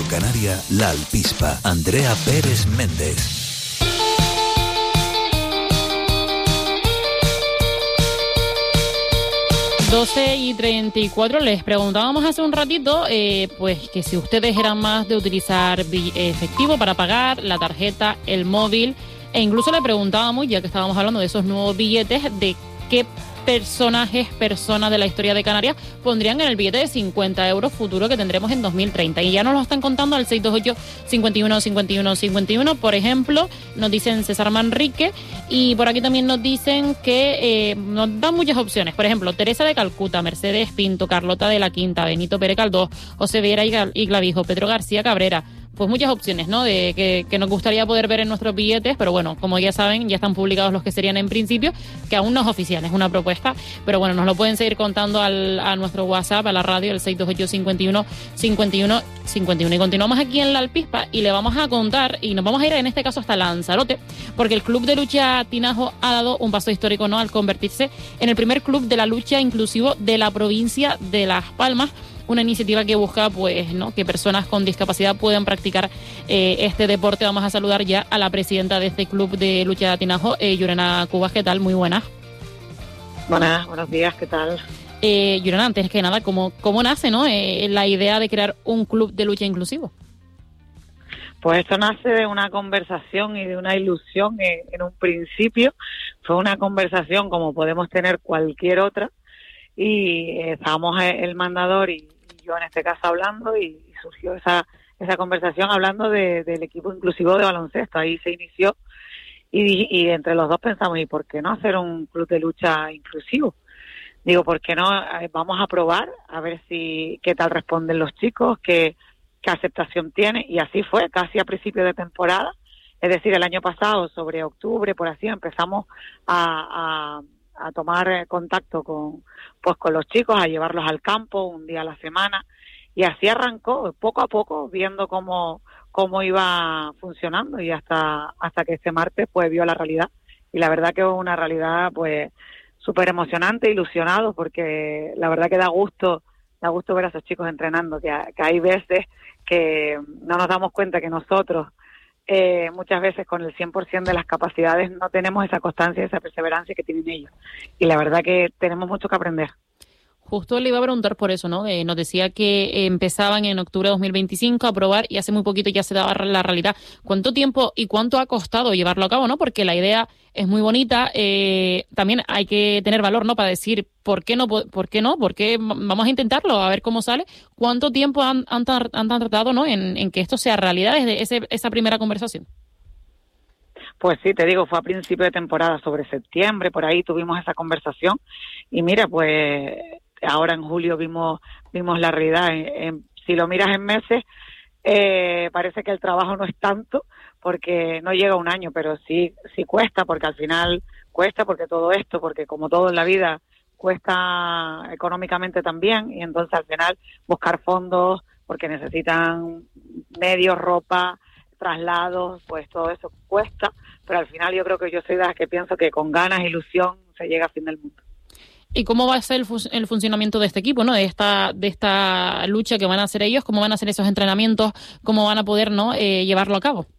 Canaria, La Alpispa. Andrea Pérez Méndez. y 34, les preguntábamos hace un ratito, pues que si ustedes eran más de utilizar efectivo para pagar, la tarjeta, el móvil, e incluso le preguntábamos, ya que estábamos hablando de esos nuevos billetes, de qué personas de la historia de Canarias pondrían en el billete de 50 euros futuro que tendremos en 2030. Y ya nos lo están contando al 628-51-51-51. Por ejemplo, nos dicen César Manrique, y por aquí también nos dicen que nos dan muchas opciones. Por ejemplo, Teresa de Calcuta, Mercedes Pinto, Carlota de la Quinta, Benito Pérez Caldós, José Viera y Clavijo, Pedro García Cabrera. Pues muchas opciones, ¿no? De que nos gustaría poder ver en nuestros billetes, pero bueno, como ya saben, ya están publicados los que serían en principio, que aún no es oficial, es una propuesta, pero bueno, nos lo pueden seguir contando a nuestro WhatsApp, a la radio, el 628-51-51-51. Y continuamos aquí en La Alpispa y le vamos a contar, y nos vamos a ir en este caso hasta Lanzarote, porque el Club de Lucha Tinajo ha dado un paso histórico, ¿no?, al convertirse en el primer club de la lucha inclusivo de la provincia de Las Palmas. Una iniciativa que busca, pues, ¿no?, que personas con discapacidad puedan practicar este deporte. Vamos a saludar ya a la presidenta de este club de lucha Tinajo, Yurena Cubas. ¿Qué tal? Muy buenas. Buenos días, ¿qué tal? Yurena, antes que nada, ¿cómo nace, ¿no?, la idea de crear un club de lucha inclusivo? Pues esto nace de una conversación y de una ilusión en un principio. Fue una conversación como podemos tener cualquier otra, y estábamos el mandador y yo en este caso hablando, y surgió esa conversación hablando del equipo inclusivo de baloncesto. Ahí se inició y entre los dos pensamos, ¿y por qué no hacer un club de lucha inclusivo? Digo, ¿por qué no? Vamos a probar a ver qué tal responden los chicos, qué aceptación tiene. Y así fue, casi a principio de temporada, es decir, el año pasado, sobre octubre, por así, empezamos a tomar contacto con los chicos, a llevarlos al campo un día a la semana, y así arrancó, poco a poco, viendo cómo iba funcionando, y hasta que este martes pues vio la realidad. Y la verdad que es una realidad pues súper emocionante, ilusionado, porque la verdad que da gusto ver a esos chicos entrenando, que hay veces que no nos damos cuenta que nosotros muchas veces con el 100% de las capacidades no tenemos esa constancia y esa perseverancia que tienen ellos. Y la verdad que tenemos mucho que aprender. Justo le iba a preguntar por eso, ¿no? Nos decía que empezaban en octubre de 2025 a probar y hace muy poquito ya se daba la realidad. ¿Cuánto tiempo y cuánto ha costado llevarlo a cabo, no? Porque la idea es muy bonita. También hay que tener valor, ¿no?, para decir ¿por qué no? ¿Por qué vamos a intentarlo, a ver cómo sale? ¿Cuánto tiempo han tratado, ¿no?, en que esto sea realidad desde esa primera conversación? Pues sí, te digo, fue a principio de temporada, sobre septiembre, por ahí tuvimos esa conversación, y mira, pues ahora en julio vimos la realidad. Si lo miras en meses, parece que el trabajo no es tanto, porque no llega un año, pero sí cuesta, porque al final cuesta, porque todo esto, porque como todo en la vida, cuesta económicamente también, y entonces al final buscar fondos, porque necesitan medios, ropa, traslados, pues todo eso cuesta, pero al final yo creo que yo soy de las que pienso que con ganas, ilusión, se llega a fin del mundo. ¿Y cómo va a ser el funcionamiento de este equipo, ¿no?, de esta lucha que van a hacer ellos? ¿Cómo van a hacer esos entrenamientos? ¿Cómo van a poder, ¿no?, llevarlo a cabo?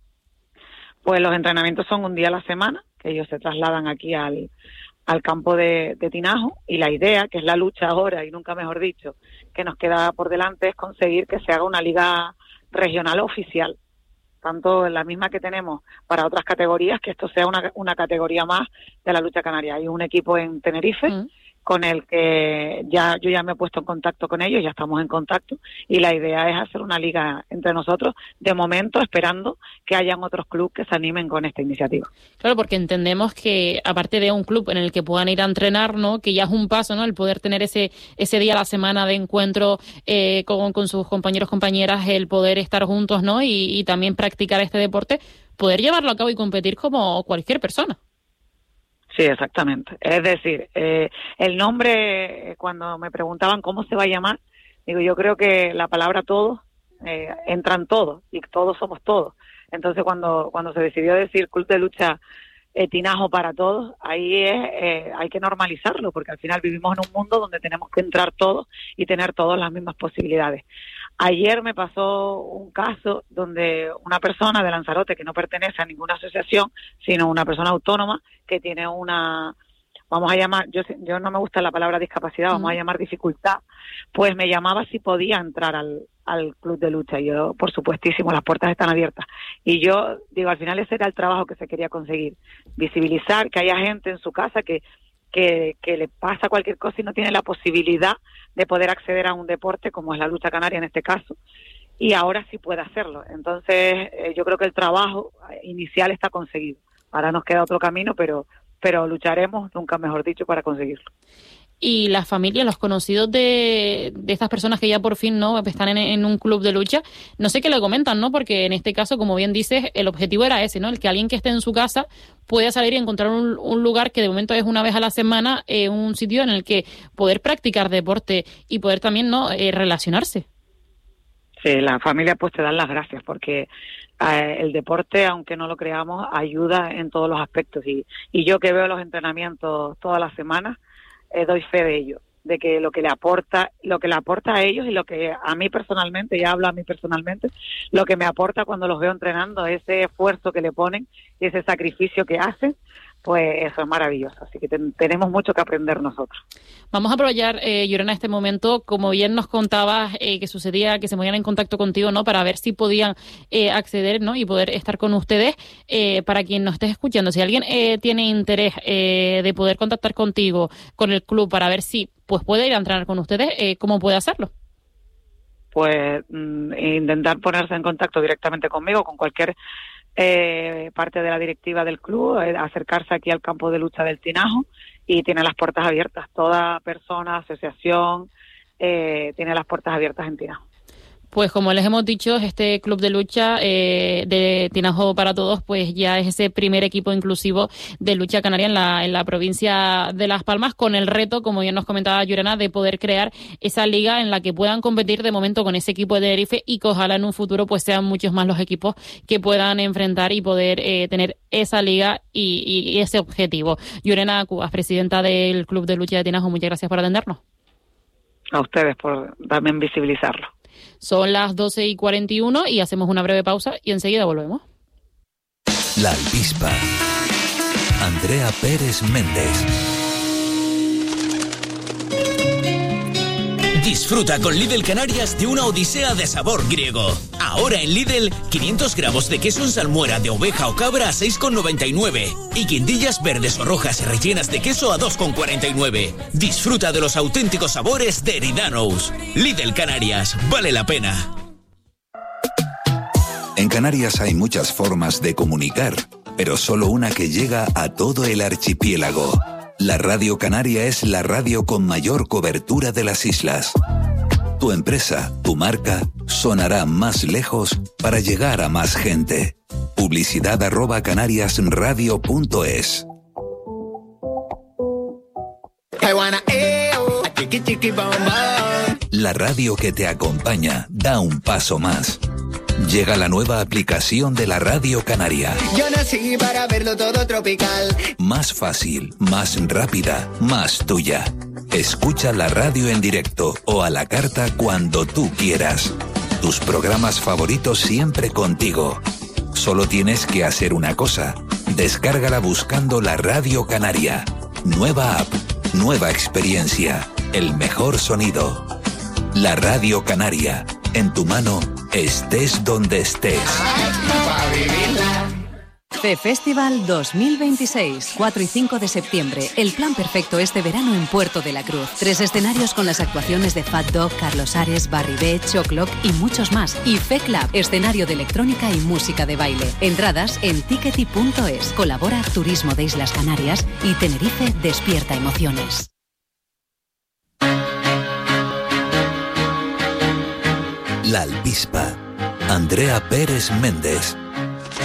Pues los entrenamientos son un día a la semana, que ellos se trasladan aquí al campo de Tinajo, y la idea, que es la lucha ahora, y nunca mejor dicho, que nos queda por delante, es conseguir que se haga una liga regional oficial, tanto la misma que tenemos para otras categorías, que esto sea una categoría más de la lucha canaria. Hay un equipo en Tenerife con el que yo ya me he puesto en contacto con ellos, ya estamos en contacto, y la idea es hacer una liga entre nosotros, de momento esperando que hayan otros clubes que se animen con esta iniciativa. Claro, porque entendemos que aparte de un club en el que puedan ir a entrenar, ¿no?, que ya es un paso, ¿no?, el poder tener ese día a la semana de encuentro con sus compañeros, compañeras, el poder estar juntos, ¿no?, y también practicar este deporte, poder llevarlo a cabo y competir como cualquier persona. Sí, exactamente. Es decir, el nombre, cuando me preguntaban cómo se va a llamar, digo, yo creo que la palabra todos, entran todos, y todos somos todos. Entonces, cuando se decidió decir Club de Lucha Tinajo para todos, ahí hay que normalizarlo, porque al final vivimos en un mundo donde tenemos que entrar todos y tener todos las mismas posibilidades. Ayer me pasó un caso donde una persona de Lanzarote que no pertenece a ninguna asociación, sino una persona autónoma que tiene una, vamos a llamar, yo no me gusta la palabra discapacidad, vamos a llamar dificultad, pues me llamaba si podía entrar al club de lucha. Y yo, por supuestísimo, las puertas están abiertas. Y yo digo, al final ese era el trabajo que se quería conseguir, visibilizar que haya gente en su casa que le pasa cualquier cosa y no tiene la posibilidad de poder acceder a un deporte como es la lucha canaria en este caso, y ahora sí puede hacerlo. Entonces yo creo que el trabajo inicial está conseguido. Ahora nos queda otro camino, pero lucharemos, nunca mejor dicho, para conseguirlo. Y las familias, los conocidos de estas personas que ya por fin no están en un club de lucha, no sé qué le comentan, ¿no? Porque en este caso, como bien dices, el objetivo era ese, ¿no? El que alguien que esté en su casa pueda salir y encontrar un lugar que de momento es una vez a la semana, un sitio en el que poder practicar deporte y poder también, ¿no?, relacionarse. Sí, las familias pues te dan las gracias porque el deporte, aunque no lo creamos, ayuda en todos los aspectos. Y yo que veo los entrenamientos todas las semanas, doy fe de ello, de que lo que le aporta a ellos y lo que a mí personalmente, ya hablo a mí personalmente, lo que me aporta cuando los veo entrenando, ese esfuerzo que le ponen y ese sacrificio que hacen, pues eso es maravilloso. Así que tenemos mucho que aprender nosotros. Vamos a aprovechar, Llorena, este momento, como bien nos contabas, que sucedía que se ponían en contacto contigo, ¿no?, para ver si podían acceder, ¿no?, y poder estar con ustedes. Para quien nos esté escuchando, si alguien tiene interés de poder contactar contigo, con el club, para ver si pues puede ir a entrenar con ustedes, ¿cómo puede hacerlo? Pues intentar ponerse en contacto directamente conmigo, con cualquier parte de la directiva del club, acercarse aquí al campo de lucha del Tinajo, y tiene las puertas abiertas. Toda persona, asociación, tiene las puertas abiertas en Tinajo. Pues como les hemos dicho, este club de lucha de Tinajo para Todos, pues ya es ese primer equipo inclusivo de lucha canaria en la provincia de Las Palmas, con el reto, como ya nos comentaba Llorena, de poder crear esa liga en la que puedan competir de momento con ese equipo de Tenerife, y que ojalá en un futuro pues sean muchos más los equipos que puedan enfrentar y poder tener esa liga y ese objetivo. Llorena Cubas, presidenta del club de lucha de Tinajo, muchas gracias por atendernos. A ustedes por también visibilizarlo. Son las 12:41 y hacemos una breve pausa y enseguida volvemos. La Alpispa. Andrea Pérez Méndez. Disfruta con Lidl Canarias de una odisea de sabor griego. Ahora en Lidl, 500 gramos de queso en salmuera de oveja o cabra a 6,99 y guindillas verdes o rojas rellenas de queso a 2,49. Disfruta de los auténticos sabores de Eridanos. Lidl Canarias, vale la pena. En Canarias hay muchas formas de comunicar, pero solo una que llega a todo el archipiélago. La Radio Canaria es la radio con mayor cobertura de las islas. Tu empresa, tu marca, sonará más lejos para llegar a más gente. Publicidad @canariasradio.es. La radio que te acompaña da un paso más. Llega la nueva aplicación de la Radio Canaria. Yo nací para verlo todo tropical. Más fácil, más rápida, más tuya. Escucha la radio en directo o a la carta cuando tú quieras. Tus programas favoritos siempre contigo. Solo tienes que hacer una cosa. Descárgala buscando la Radio Canaria. Nueva app, nueva experiencia, el mejor sonido. La Radio Canaria, en tu mano, estés donde estés. FeFestival 2026, 4 y 5 de septiembre. El plan perfecto este verano en Puerto de la Cruz. 3 escenarios con las actuaciones de Fat Dog, Carlos Ares, Barry B, Choclock y muchos más. Y FeClub, escenario de electrónica y música de baile. Entradas en tickety.es. Colabora Turismo de Islas Canarias y Tenerife despierta emociones. La Alpispa. Andrea Pérez Méndez.